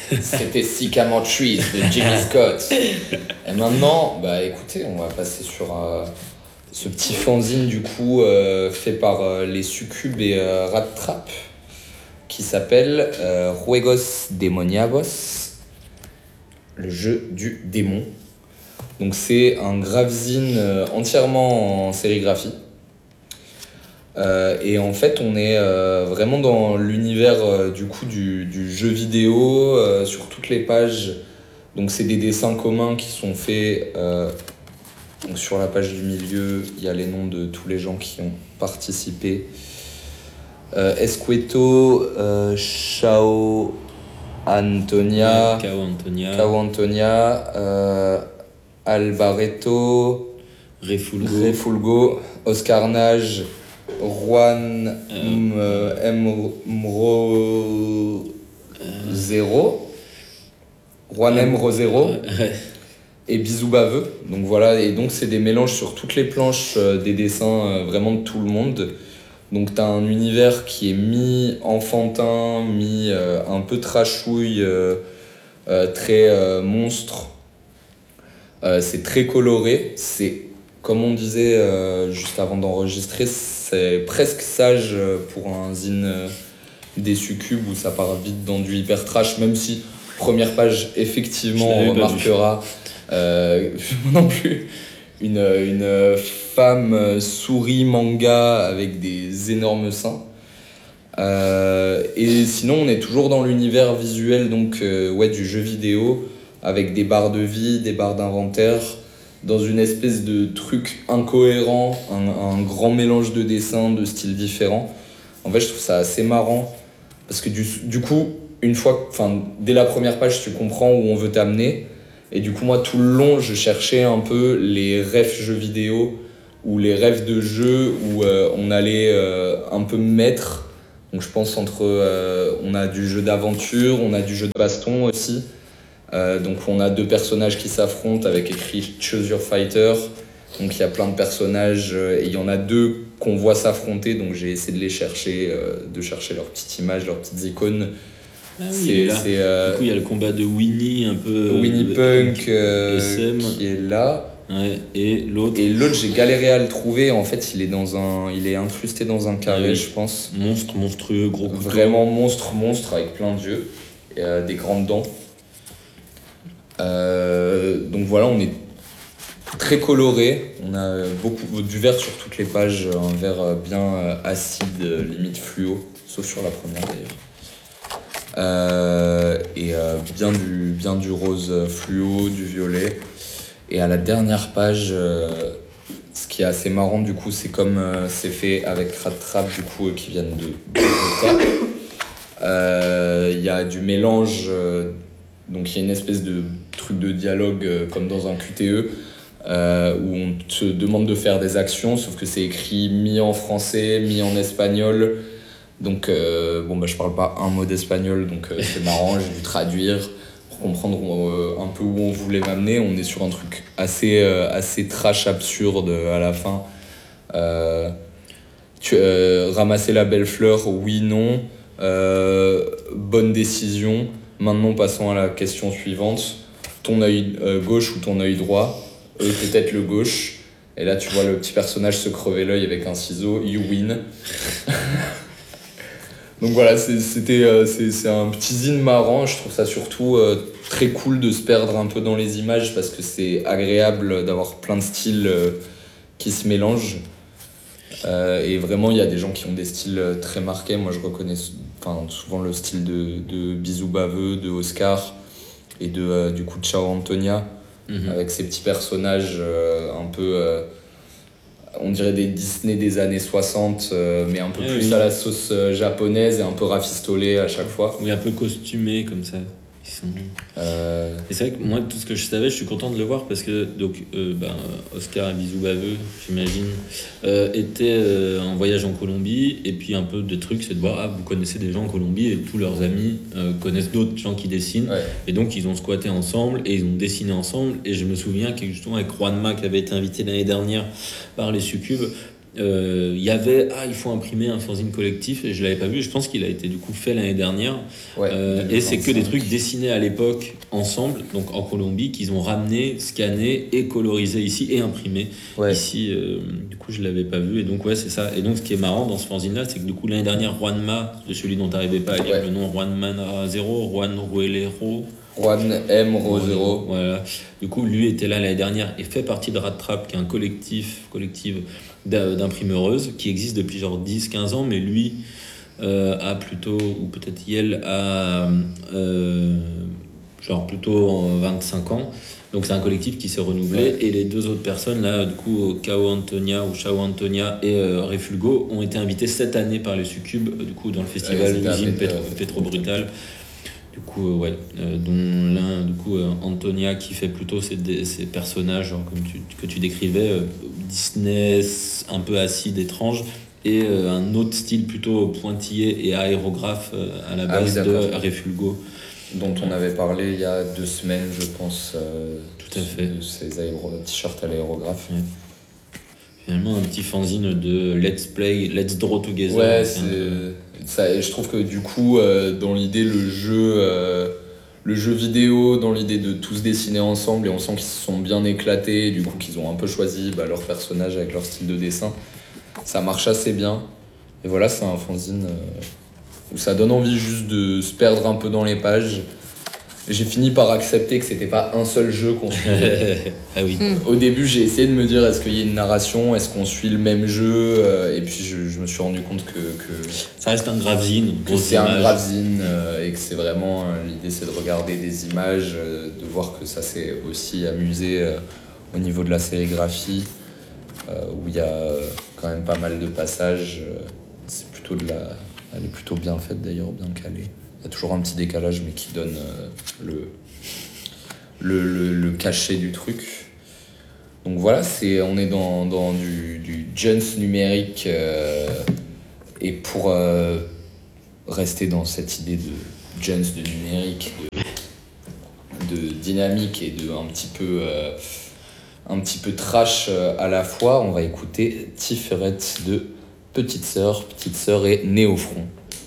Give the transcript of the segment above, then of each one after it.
C'était Sycamore Trees de Jimmy Scott. Et maintenant, écoutez, on va passer sur ce petit fanzine du coup fait par les Succubes et Rat Trap qui s'appelle Juegos Demoniagos, le jeu du démon. Donc c'est un gravezine entièrement en sérigraphie. Et en fait, on est vraiment dans l'univers du coup du jeu vidéo sur toutes les pages. Donc c'est des dessins communs qui sont faits. Donc sur la page du milieu, il y a les noms de tous les gens qui ont participé. Escueto, Chao Antonia, Cao Antonia, Alvareto, Refulgo, Oscar Nage, Juan Mro Zero, Juan Mro Zero et Bisou Baveux. Donc voilà, et donc c'est des mélanges sur toutes les planches des dessins vraiment de tout le monde. Donc t'as un univers qui est mi-enfantin, un peu trashouille, très monstre. C'est très coloré, c'est comme on disait juste avant d'enregistrer, c'est presque sage pour un zine des Succubes où ça part vite dans du hyper trash, même si première page effectivement on remarquera non plus une femme souris manga avec des énormes seins. Et sinon on est toujours dans l'univers visuel donc du jeu vidéo avec des barres de vie, des barres d'inventaire, dans une espèce de truc incohérent, un grand mélange de dessins, de styles différents. En fait, je trouve ça assez marrant, parce que du coup, dès la première page, tu comprends où on veut t'amener, et du coup, moi, tout le long, je cherchais un peu les refs jeux vidéo, ou les refs de jeux où on allait un peu mettre. Donc je pense on a du jeu d'aventure, on a du jeu de baston aussi. Donc on a deux personnages qui s'affrontent avec écrit Choose Your Fighter. Donc il y a plein de personnages et il y en a deux qu'on voit s'affronter. Donc j'ai essayé de les chercher, de chercher leurs petites images, leurs petites icônes. Ah oui, du coup il y a le combat de Winnie un peu. Winnie Punk qui est là. Ouais, et l'autre, j'ai galéré à le trouver. En fait, il est incrusté dans un carré, je pense. Monstrueux, gros couteau. Vraiment monstre avec plein d'yeux et des grandes dents. Donc voilà, on est très coloré. On a du vert sur toutes les pages, un vert bien acide, limite fluo, sauf sur la première d'ailleurs. Et bien du rose fluo, du violet. Et à la dernière page, ce qui est assez marrant du coup, c'est comme c'est fait avec Rat Trap du coup qui viennent de Bogota. Il y a du mélange, donc il y a une espèce de truc de dialogue comme dans un QTE où on te demande de faire des actions, sauf que c'est écrit mi en français, mi en espagnol. Donc je parle pas un mot d'espagnol, donc c'est marrant, j'ai dû traduire. Comprendre un peu où on voulait m'amener. On est sur un truc assez trash absurde à la fin. Ramasser la belle fleur, oui, non. Bonne décision. Maintenant, passons à la question suivante. Ton œil gauche ou ton œil droit? Peut-être le gauche. Et là, tu vois le petit personnage se crever l'œil avec un ciseau. You win. Donc voilà, c'est un petit zine marrant. Je trouve ça surtout très cool de se perdre un peu dans les images parce que c'est agréable d'avoir plein de styles qui se mélangent. Et vraiment, il y a des gens qui ont des styles très marqués. Moi, je reconnais souvent le style de Bisou Baveux, de Oscar et du coup de Chao Antonia, avec ces petits personnages un peu... on dirait des Disney des années 60, mais un peu plus à la sauce japonaise et un peu rafistolé à chaque fois. Oui, un peu costumé comme ça. Et c'est vrai que moi, tout ce que je savais, je suis content de le voir parce que Oscar et Bisou Baveux, j'imagine, étaient en voyage en Colombie. Et puis un peu de trucs, c'est de voir, vous connaissez des gens en Colombie et tous leurs amis connaissent d'autres gens qui dessinent. Ouais. Et donc ils ont squatté ensemble et ils ont dessiné ensemble. Et je me souviens que justement avec Juanma qui avait été invité l'année dernière par les Succubes, il y avait il faut imprimer un fanzine collectif et je l'avais pas vu, je pense qu'il a été du coup fait l'année dernière et c'est que des trucs dessinés à l'époque ensemble, donc en Colombie, qu'ils ont ramené, scanné et colorisé ici et imprimé ici, du coup je l'avais pas vu et donc c'est ça. Et donc ce qui est marrant dans ce fanzine là, c'est que du coup l'année dernière Juanma, celui dont t'arrivais pas à lire le nom, Juan Ruelero, Juan M. Rosero. Voilà. Du coup, lui était là l'année dernière et fait partie de Rat Trap, qui est un collectif d'imprimeuses qui existe depuis genre 10-15 ans, mais lui a plutôt, ou peut-être Yel a genre plutôt 25 ans. Donc c'est un collectif qui s'est renouvelé et les deux autres personnes là, du coup Chao Antonia et Refulgo ont été invités cette année par les Succubes du coup dans le festival Usine Petro Brutal. Du coup, dont l'un, du coup, Antonia, qui fait plutôt ces personnages genre, que tu décrivais, Disney, un peu acide, étrange, et un autre style plutôt pointillé et aérographe à la base de Refulgo. Dont on avait parlé il y a 2 semaines, je pense. Tout à fait. De ces t-shirts à l'aérographe. Ouais. Finalement, un petit fanzine de Let's Draw Together. Ouais, ça, je trouve que du coup, dans l'idée, le jeu vidéo, dans l'idée de tous dessiner ensemble, et on sent qu'ils se sont bien éclatés, du coup qu'ils ont un peu choisi leur personnage avec leur style de dessin, ça marche assez bien. Et voilà, c'est un fanzine où ça donne envie juste de se perdre un peu dans les pages. J'ai fini par accepter que c'était pas un seul jeu qu'on suivait. Ah oui. Au début, j'ai essayé de me dire est-ce qu'il y a une narration, est-ce qu'on suit le même jeu, et puis je me suis rendu compte que ça reste un gravzine. C'est un gravzine et que c'est vraiment l'idée, c'est de regarder des images, de voir que ça s'est aussi amusé au niveau de la sérigraphie, où il y a quand même pas mal de passages. C'est plutôt elle est plutôt bien faite d'ailleurs, bien calée. Il y a toujours un petit décalage, mais qui donne le cachet du truc. Donc voilà, on est dans du Jones numérique. Et pour rester dans cette idée de Jones de numérique, de dynamique et de un petit peu trash à la fois, on va écouter Tiferet de Petite Sœur et Néofront.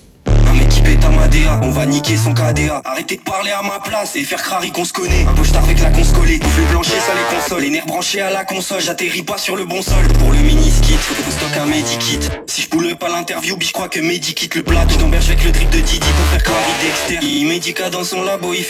On va niquer son KDA. Arrêtez de parler à ma place et faire crari qu'on se connaît. Un poche avec la conce collée. Bouffe le plancher, ça les consoles. Les nerfs branchés à la console. J'atterris pas sur le bon sol. Pour le mini-skit, faut stock un medikit. Si je poule pas l'interview, je crois que Mehdi quitte le plateau. J'tamberge avec le drip de Didi pour faire crari Dexter. Il médica dans son labo, il fait